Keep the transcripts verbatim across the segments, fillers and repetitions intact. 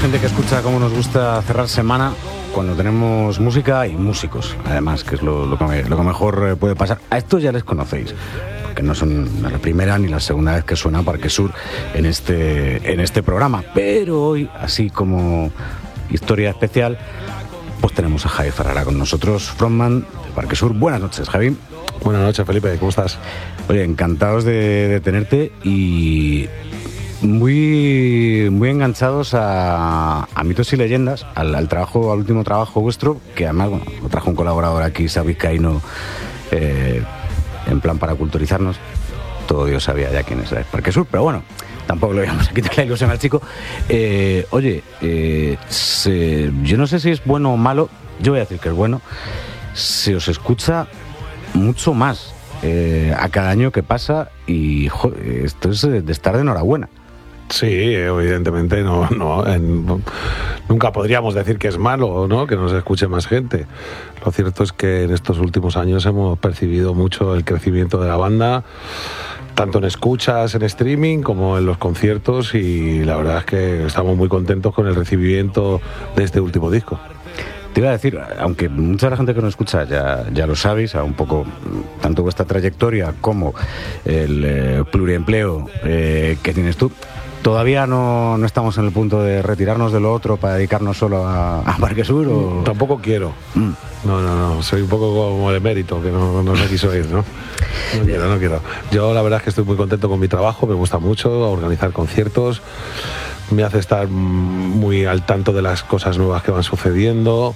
gente que escucha cómo nos gusta cerrar semana cuando tenemos música y músicos, además, que es lo, lo, que, lo que mejor puede pasar. A estos ya les conocéis, porque no son la primera ni la segunda vez que suena Parque Sur en este, en este programa. Pero hoy, así como historia especial, pues tenemos a Javi Ferrara con nosotros, frontman de Parque Sur. Buenas noches, Javi. Buenas noches, Felipe, ¿cómo estás? Oye, encantados de, de tenerte y muy, muy enganchados a, a mitos y leyendas, al, al trabajo, al último trabajo vuestro, que además, bueno, lo trajo un colaborador aquí, Xavi Vizcaíno, eh, en plan para culturizarnos. Todo Dios sabía ya quién es Parque Sur, pero bueno, tampoco lo íbamos a quitar la ilusión al chico. Eh, oye, eh, se, yo no sé si es bueno o malo, yo voy a decir que es bueno. Se os escucha mucho más eh, a cada año que pasa y joder, esto es de estar de enhorabuena. Sí, evidentemente no, no, en, no, nunca podríamos decir que es malo, ¿no? Que nos escuche más gente. Lo cierto es que en estos últimos años hemos percibido mucho el crecimiento de la banda, tanto en escuchas, en streaming, como en los conciertos, y la verdad es que estamos muy contentos con el recibimiento de este último disco. Te iba a decir, aunque mucha de la gente que nos escucha ya, ya lo sabéis, a un poco tanto vuestra trayectoria como el eh, pluriempleo eh, que tienes tú, ¿todavía no, no estamos en el punto de retirarnos de lo otro para dedicarnos solo a, a Parque Sur? O... Tampoco quiero. Mm. No, no, no. Soy un poco como de mérito, que no, no se quiso ir, ¿no? No quiero, no quiero. Yo la verdad es que estoy muy contento con mi trabajo, me gusta mucho organizar conciertos, me hace estar muy al tanto de las cosas nuevas que van sucediendo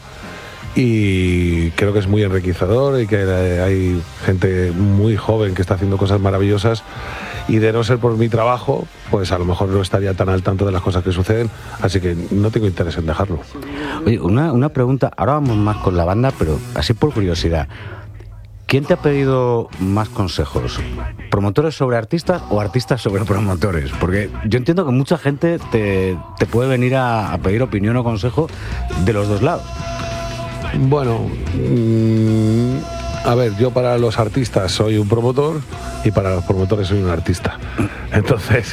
y creo que es muy enriquecedor y que hay gente muy joven que está haciendo cosas maravillosas. Y de no ser por mi trabajo, pues a lo mejor no estaría tan al tanto de las cosas que suceden, así que no tengo interés en dejarlo. Oye, una, una pregunta, ahora vamos más con la banda, pero así por curiosidad. ¿Quién te ha pedido más consejos? ¿Promotores sobre artistas o artistas sobre promotores? Porque yo entiendo que mucha gente te, te puede venir a, a pedir opinión o consejo de los dos lados. Bueno... Mmm... A ver, yo para los artistas soy un promotor y para los promotores soy un artista. Entonces,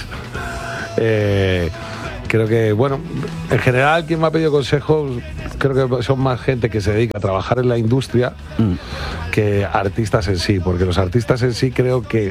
eh, creo que, bueno, en general quien me ha pedido consejos, creo que son más gente que se dedica a trabajar en la industria mm. que artistas en sí, porque los artistas en sí creo que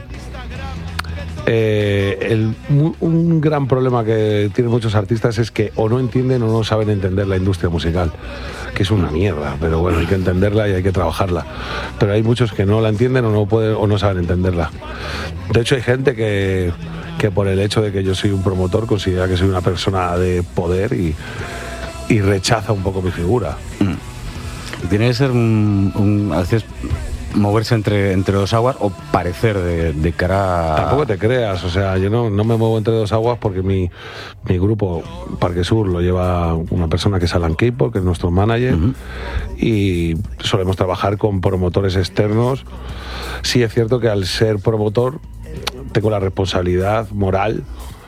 eh, el, un gran problema que tienen muchos artistas es que o no entienden o no saben entender la industria musical, que es una mierda, pero bueno, hay que entenderla y hay que trabajarla. Pero hay muchos que no la entienden o no pueden o no saben entenderla. De hecho, hay gente que, que por el hecho de que yo soy un promotor considera que soy una persona de poder y, y rechaza un poco mi figura. Mm. Tiene que ser un, un a veces moverse entre, entre dos aguas o parecer de, de cara a... Tampoco te creas, o sea, yo no, no me muevo entre dos aguas porque mi, mi grupo Parque Sur lo lleva una persona que es Alan Keipo, que es nuestro manager, uh-huh. y solemos trabajar con promotores externos. Sí es cierto que al ser promotor tengo la responsabilidad moral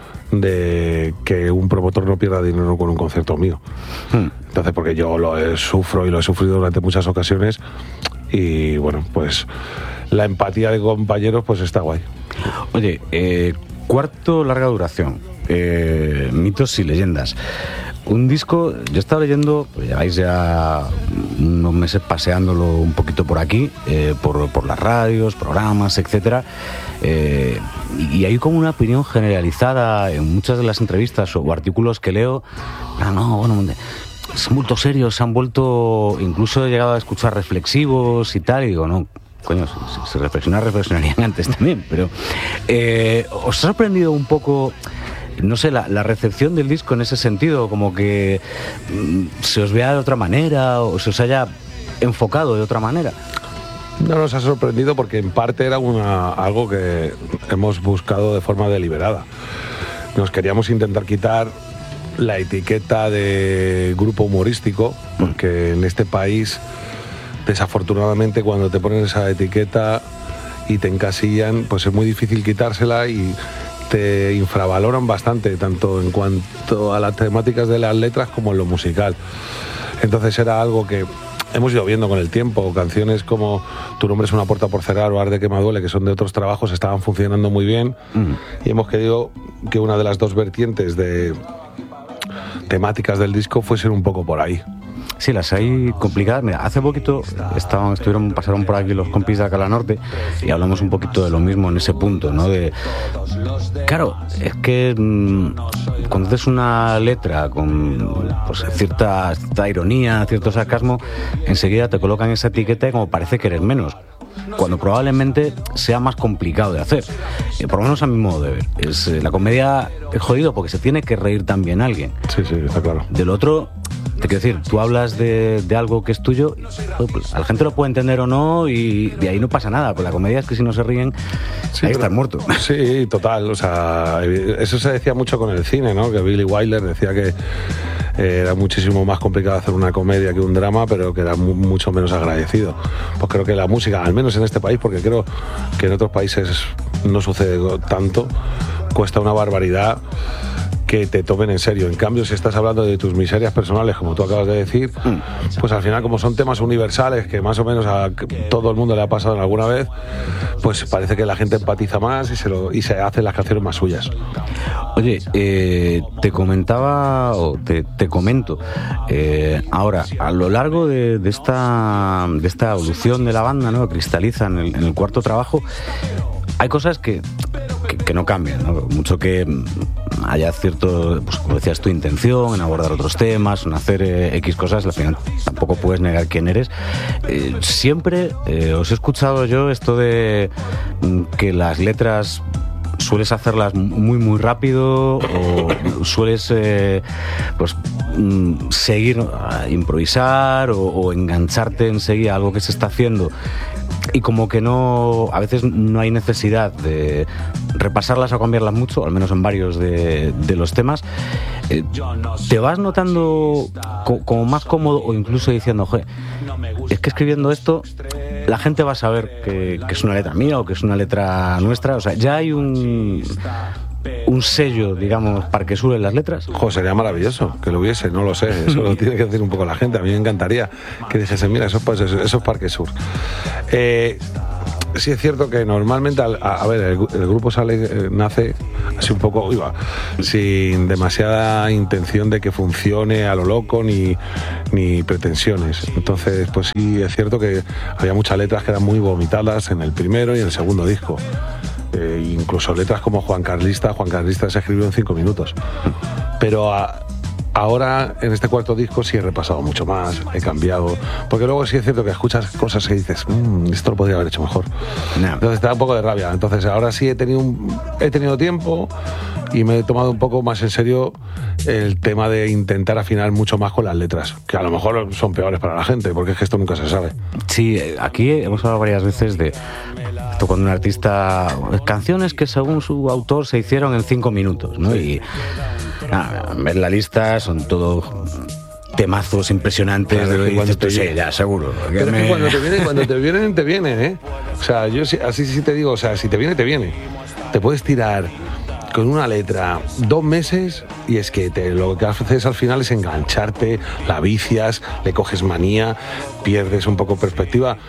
de que un promotor no pierda dinero con un concierto mío. Hmm. Entonces, porque yo lo he, sufro y lo he sufrido durante muchas ocasiones y bueno, pues la empatía de compañeros pues está guay. Oye, eh, cuarto larga duración, eh, mitos y leyendas. Un disco, yo estaba leyendo, pues lleváis ya unos meses paseándolo un poquito por aquí, eh, por, por las radios, programas, etcétera. Eh, y hay como una opinión generalizada en muchas de las entrevistas o artículos que leo. Ah, no, bueno, son vuelto serios, se han vuelto, incluso he llegado a escuchar reflexivos y tal, y digo, no, coño, si, si reflexionar, reflexionarían antes también, pero eh, ¿os ha sorprendido un poco, no sé, la, la recepción del disco en ese sentido, como que mmm, se os vea de otra manera o se os haya enfocado de otra manera? No nos ha sorprendido porque en parte era una, algo que hemos buscado de forma deliberada. Nos queríamos intentar quitar la etiqueta de grupo humorístico, porque en este país, desafortunadamente, cuando te ponen esa etiqueta y te encasillan, pues es muy difícil quitársela y te infravaloran bastante, tanto en cuanto a las temáticas de las letras como en lo musical. Entonces era algo que hemos ido viendo con el tiempo. Canciones como Tu nombre es una puerta por cerrar o Arde que me duele, que son de otros trabajos, estaban funcionando muy bien, mm. y hemos querido que una de las dos vertientes de, temáticas del disco fuesen un poco por ahí. Sí, las hay complicadas. Mira, hace poquito estaban, estuvieron, pasaron por aquí los compis de Alcalá Norte y hablamos un poquito de lo mismo en ese punto, ¿no? De, claro, es que mmm, cuando haces una letra con pues, cierta, cierta ironía, cierto sarcasmo, enseguida te colocan esa etiqueta y como parece que eres menos, cuando probablemente sea más complicado de hacer. Eh, por lo menos a mi modo de ver. Es, eh, la comedia es jodido porque se tiene que reír también alguien. Sí, sí, está claro. Del otro, te quiero decir, tú hablas de, de algo que es tuyo, pues, a la gente lo puede entender o no y de ahí no pasa nada. Pues la comedia es que si no se ríen, sí, ahí estás muerto. Sí, total. O sea, eso se decía mucho con el cine, ¿no? Que Billy Wilder decía que era muchísimo más complicado hacer una comedia que un drama, pero que era mu- mucho menos agradecido. Pues creo que la música, al menos en este país, porque creo que en otros países no sucede tanto, cuesta una barbaridad que te tomen en serio. En cambio, si estás hablando de tus miserias personales, como tú acabas de decir, pues al final, como son temas universales que más o menos a todo el mundo le ha pasado en alguna vez, pues parece que la gente empatiza más y se, lo, y se hacen las canciones más suyas. Oye, eh, te comentaba, o te, te comento, eh, ahora, a lo largo de, de, esta, de esta evolución de la banda, ¿no? Cristaliza en el, en el cuarto trabajo, hay cosas que, que, que no cambian, ¿no? Mucho que haya cierto, pues como decías, tu intención en abordar otros temas, en hacer eh, X cosas, al final tampoco puedes negar quién eres. Eh, siempre eh, os he escuchado yo esto de mm, que las letras sueles hacerlas muy muy rápido o sueles eh, pues mm, seguir a improvisar o, o engancharte enseguida a algo que se está haciendo y como que no, a veces no hay necesidad de repasarlas o cambiarlas mucho, al menos en varios de, de los temas. Eh, ¿te vas notando co- como más cómodo o incluso diciendo, joder, es que escribiendo esto la gente va a saber que, que es una letra mía o que es una letra nuestra? O sea, ya hay un... un sello, digamos, Parque Sur en las letras? Jo, sería maravilloso que lo hubiese, no lo sé, eso lo tiene que decir un poco la gente. A mí me encantaría que dijese, mira, eso es, eso es Parque Sur. Eh, sí es cierto que normalmente, a, a ver, el, el grupo sale, eh, nace así un poco, iba, sin demasiada intención de que funcione a lo loco ni, ni pretensiones. Entonces, pues sí es cierto que había muchas letras que eran muy vomitadas en el primero y en el segundo disco. Eh, incluso letras como Juan Carlista, Juan Carlista se escribió en cinco minutos. Pero a, ahora en este cuarto disco sí he repasado mucho más, he cambiado, porque luego sí es cierto que escuchas cosas que dices, mmm, esto lo podría haber hecho mejor. No. Entonces te da un poco de rabia. Entonces ahora sí he tenido, un, he tenido tiempo y me he tomado un poco más en serio el tema de intentar afinar mucho más con las letras, que a lo mejor son peores para la gente, porque es que esto nunca se sabe. Sí, aquí hemos hablado varias veces de esto cuando un artista, canciones que según su autor se hicieron en cinco minutos, ¿no? Y nada, ver la lista son todo temazos impresionantes. Claro, de, cuando dices, te sí, ya, seguro. Pero es que cuando te vienen, cuando te vienen, te vienen, ¿eh? O sea, yo así sí te digo, o sea, si te viene, te viene. Te puedes tirar con una letra dos meses y es que te, lo que haces al final es engancharte, la vicias, le coges manía, pierdes un poco perspectiva.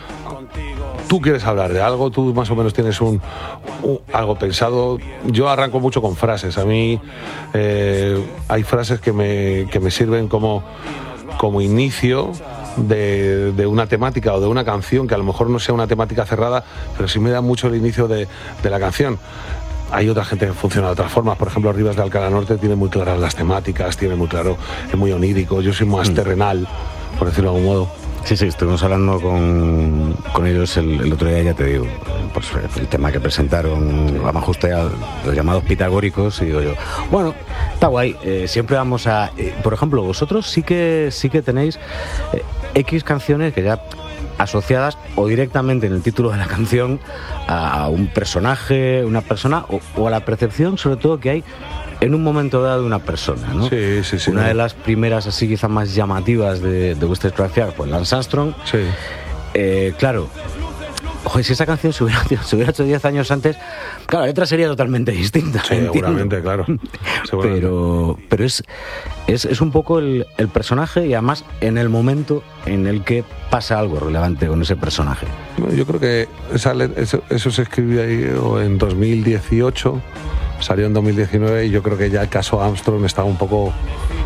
Tú quieres hablar de algo, tú más o menos tienes un, un algo pensado. Yo arranco mucho con frases. A mí eh, hay frases que me, que me sirven como, como inicio de, de una temática o de una canción, que a lo mejor no sea una temática cerrada, pero sí me da mucho el inicio de, de la canción. Hay otra gente que funciona de otras formas. Por ejemplo, Rivas de Alcalá Norte tiene muy claras las temáticas, tiene muy claro, es muy onírico. Yo soy más terrenal, por decirlo de algún modo. Sí, sí, estuvimos hablando con, con ellos el, el otro día, ya te digo, pues el tema que presentaron, vamos justo a los llamados pitagóricos, y digo yo, bueno, está guay, eh, siempre vamos a... Eh, por ejemplo, vosotros sí que sí que tenéis eh, X canciones que ya asociadas o directamente en el título de la canción a un personaje, una persona, o, o a la percepción, sobre todo, que hay en un momento dado de una persona, ¿no? Sí, sí, sí. Una ¿no? de las primeras, así quizás más llamativas de, de vuestra discografía, pues Lance Armstrong. Sí. Eh, claro, oye, si esa canción se hubiera, se hubiera hecho diez años antes, claro, la letra sería totalmente distinta. Sí, seguramente, claro. Seguramente. Pero, pero es, es, es un poco el, el personaje y además en el momento en el que pasa algo relevante con ese personaje. Yo creo que esa, eso, eso se escribió ahí en dos mil dieciocho, salió en dos mil diecinueve y yo creo que ya el caso Armstrong estaba un poco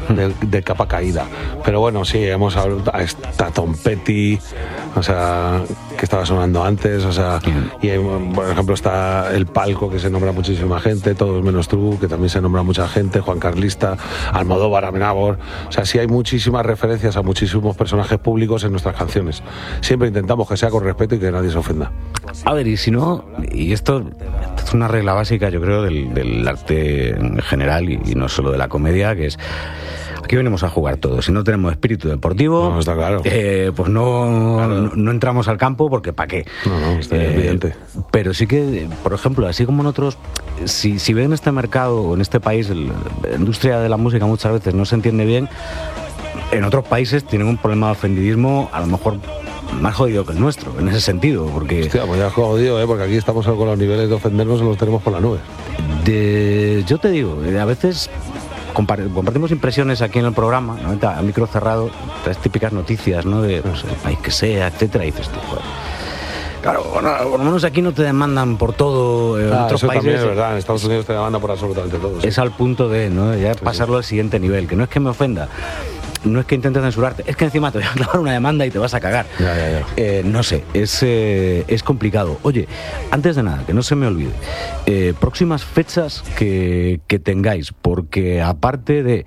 de, de capa caída. Pero bueno, sí, hemos hablado, está Tom Petty, o sea, que estaba sonando antes, o sea, y por ejemplo está El Palco, que se nombra muchísima gente, Todos menos tú, que también se nombra mucha gente, Juan Carlista, Almodóvar, Amenábar, o sea, sí hay muchísimas referencias a muchísimos personajes públicos en nuestras canciones. Siempre intentamos que sea con respeto y que nadie se ofenda. A ver, y si no, y esto, esto es una regla básica, yo creo, del, del arte en general y, y no solo de la comedia, que es: aquí venimos a jugar todos. Si no tenemos espíritu deportivo, no, está claro. eh, pues no, claro. no, no entramos al campo, porque ¿para qué? No, no, está eh, evidente. Pero sí que, por ejemplo, así como en otros, si, si ven en este mercado o en este país el, la industria de la música muchas veces no se entiende bien, en otros países tienen un problema de ofendidismo a lo mejor más jodido que el nuestro, en ese sentido, porque... Hostia, pues ya es jodido, ¿eh? Porque aquí estamos con los niveles de ofendernos, los tenemos por la nube. De, yo te digo, a veces compartimos impresiones aquí en el programa, ¿no? A micro cerrado, las típicas noticias, ¿no? De pues, el país que sea, etcétera, y dices tú, joder. Claro, bueno, por lo menos aquí no te demandan por todo. En ah, otros eso países, también es verdad, en Estados Unidos te demandan por absolutamente todo. Sí. Es al punto de, ¿no? Ya sí, pasarlo sí. al siguiente nivel, que no es que me ofenda, no es que intentes censurarte, es que encima te voy a clavar una demanda y te vas a cagar. Ya, ya, ya. Eh, no sé, es, eh, es complicado. Oye, antes de nada, que no se me olvide, eh, próximas fechas que, que tengáis, porque aparte de,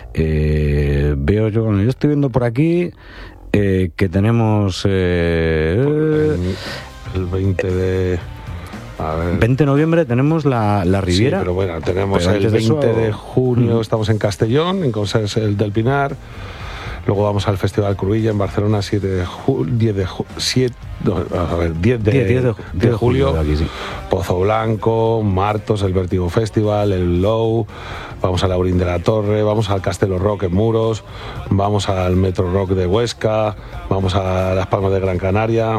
eh, veo yo, bueno, yo estoy viendo por aquí eh, que tenemos... Eh, el, el veinte de... A ver. veinte de noviembre tenemos la, la Riviera. Sí, pero bueno, tenemos el veinte de junio, estamos en Castellón, en Consens el del Pinar. Luego vamos al Festival Cruïlla en Barcelona, siete de julio, diez de julio, a ver, diez de julio, aquí, sí. Pozo Blanco, Martos, el Vértigo Festival, el Low, vamos a Laurín de la Torre, vamos al Castelo Rock en Muros, vamos al Metro Rock de Huesca, vamos a Las Palmas de Gran Canaria,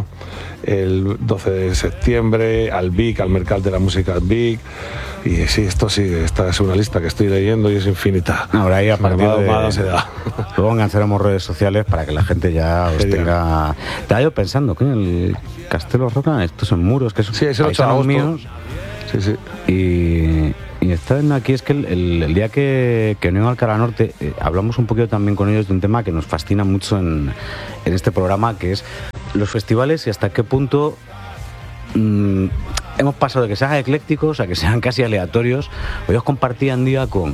el doce de septiembre, al Vic, al Mercat de la Música Vic. Y sí, esto sí, esta es una lista que estoy leyendo y es infinita. Ahora ahí a partir de... Mala se da. Luego lanzaremos redes sociales para que la gente ya os tenga... Estaba yo pensando, coño, el Castelo Roca, estos son Muros, que son sí, es el ocho de agosto. Míos. Sí, sí. Y, y está viendo aquí, es que el, el, el día que, que venimos al Alcalá Norte, eh, hablamos un poquito también con ellos de un tema que nos fascina mucho en, en este programa, que es los festivales y hasta qué punto... Mmm, hemos pasado de que sean eclécticos a que sean casi aleatorios. Hoy os compartían día con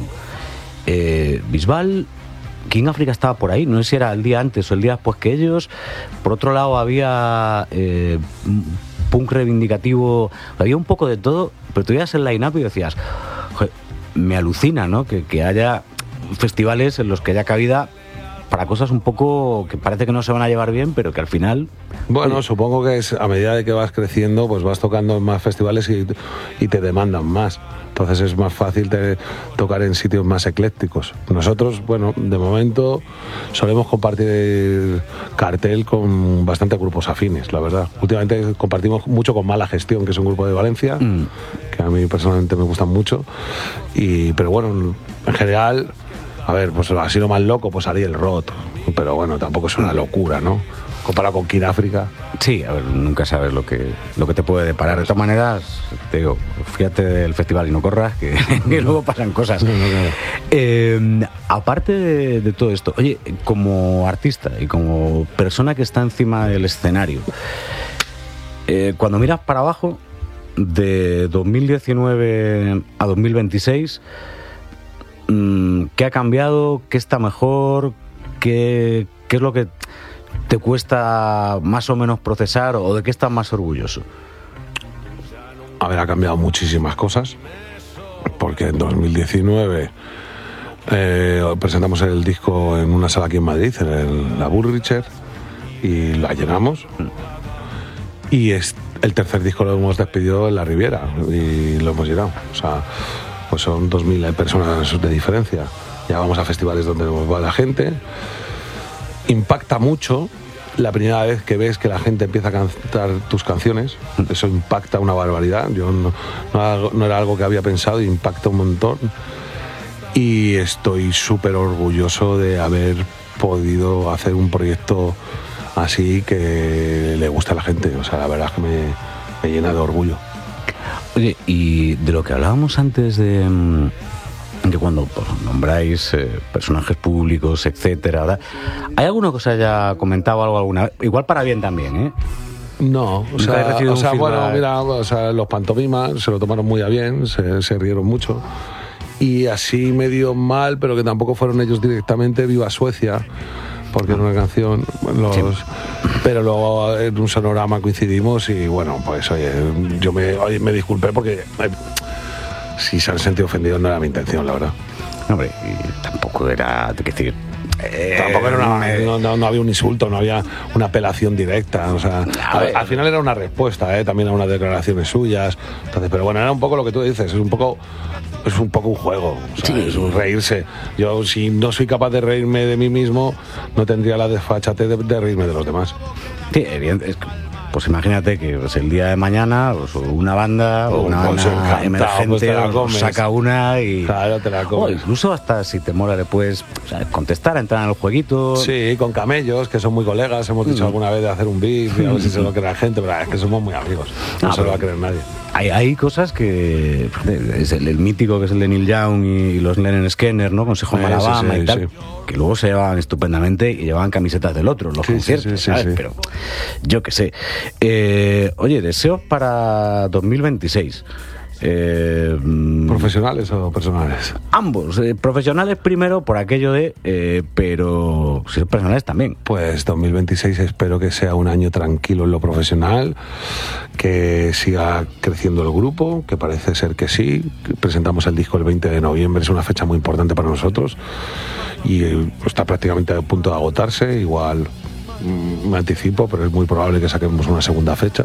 eh, Bisbal, King África estaba por ahí, no sé si era el día antes o el día después que ellos. Por otro lado había eh, punk reivindicativo, había un poco de todo, pero tú ibas en el line-up y decías, joder, me alucina, ¿no? Que, que haya festivales en los que haya cabida para cosas un poco que parece que no se van a llevar bien, pero que al final... Bueno, oye, supongo que es a medida de que vas creciendo, pues vas tocando en más festivales y, y te demandan más. Entonces es más fácil te, tocar en sitios más eclécticos. Nosotros, bueno, de momento solemos compartir cartel con bastantes grupos afines, la verdad. Últimamente compartimos mucho con Mala Gestión, que es un grupo de Valencia, mm. que a mí personalmente me gustan mucho. Y, pero bueno, en general... A ver, pues así lo más loco, pues Ariel Roth, pero bueno, tampoco es una locura, ¿no? Comparado con King África. Sí, a ver, nunca sabes lo que, lo que te puede deparar. De todas maneras, te digo, fíjate del festival y no corras, que, que luego pasan cosas. No, no, no. Eh, aparte de, de todo esto, oye, como artista y como persona que está encima del escenario, eh, cuando miras para abajo, de dos mil diecinueve a dos mil veintiséis... ¿qué ha cambiado? ¿Qué está mejor? ¿Qué, qué es lo que te cuesta más o menos procesar o de qué estás más orgulloso? A ver, ha cambiado muchísimas cosas, porque en dos mil diecinueve eh, presentamos el disco en una sala aquí en Madrid, en el, la Bullricher, y la llenamos. Y es, el tercer disco lo hemos despedido en la Riviera y lo hemos llenado. O sea, pues son dos mil personas de diferencia. Ya vamos a festivales donde va la gente. Impacta mucho la primera vez que ves que la gente empieza a cantar tus canciones. Eso impacta una barbaridad. Yo no, no, no era algo que había pensado y impacta un montón. Y estoy súper orgulloso de haber podido hacer un proyecto así que le gusta a la gente. O sea, la verdad es que me, me llena de orgullo. Oye, y de lo que hablábamos antes de, que cuando pues, nombráis eh, personajes públicos, etcétera, ¿verdad? ¿Hay alguno que os haya comentado algo alguna vez? Igual para bien también, ¿eh? No, o sea, o sea bueno, mira, o sea, los pantomimas se lo tomaron muy a bien, se, se rieron mucho. Y así medio mal, pero que tampoco fueron ellos directamente, Viva Suecia, porque era una canción, los, sí. Pero luego en un sonorama coincidimos y bueno, pues oye, yo me, oye, me disculpé porque eh, si se han sentido ofendidos no era mi intención, la verdad. Hombre, y tampoco era, te quiero decir, Eh, Tampoco era una, no, no, no había un insulto, no había una apelación directa, o sea, al, al final era una respuesta, ¿eh? También a unas declaraciones suyas. Entonces, pero bueno, era un poco lo que tú dices, es un poco, es un poco un juego, o sea, sí. Es un reírse. Yo si no soy capaz de reírme de mí mismo, no tendría la desfachatez de, de reírme de los demás. Sí, evidente. Pues imagínate que pues, el día de mañana pues, una banda o una pues banda emergente pues saca una y... Claro, te la comes. O incluso hasta si te mola después o sea, contestar, entrar en el jueguito. Sí, con Camellos, que son muy colegas. Hemos dicho mm. alguna vez de hacer un beef y a ver si se lo cree la gente, pero es que somos muy amigos. No, no se lo va a creer nadie. Hay, hay cosas que... Es el, el mítico que es el de Neil Young y los Lennon Skinner, ¿no? Consejo en Alabama sí, y tal. Sí. Que luego se llevaban estupendamente y llevaban camisetas del otro, los sí, conciertos, sí, sí, ¿sabes? Sí, sí. Pero yo qué sé. Eh, oye, deseos para dos mil veintiséis. Eh, ¿Profesionales o personales? Ambos. Eh, profesionales primero por aquello de... Eh, pero si son personales también. Pues dos mil veintiséis espero que sea un año tranquilo en lo profesional, que siga creciendo el grupo, que parece ser que sí. Presentamos el disco el veinte de noviembre, es una fecha muy importante para nosotros y está prácticamente a punto de agotarse. Igual me anticipo, pero es muy probable que saquemos una segunda fecha.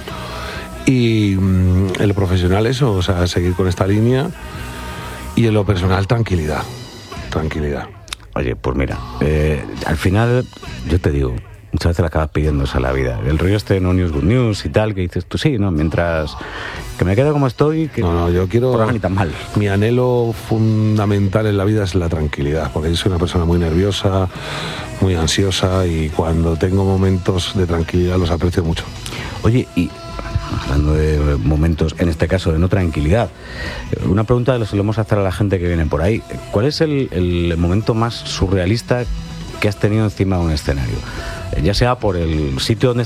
Y mmm, en lo profesional eso, o sea, seguir con esta línea, y en lo personal tranquilidad, tranquilidad. Oye, pues mira, eh, al final yo te digo, muchas veces le acabas pidiendo eso a la vida. El rollo este no news, good news y tal, que dices tú sí, ¿no? Mientras que me quedo como estoy, que no, no, yo quiero, por ni tan mal. Mi anhelo fundamental en la vida es la tranquilidad, porque yo soy una persona muy nerviosa, muy ansiosa, y cuando tengo momentos de tranquilidad los aprecio mucho. Oye, y hablando de momentos, en este caso de no tranquilidad, una pregunta que le solemos hacer a la gente que viene por ahí: ¿cuál es el, el momento más surrealista que has tenido encima de un escenario? Ya sea por el sitio donde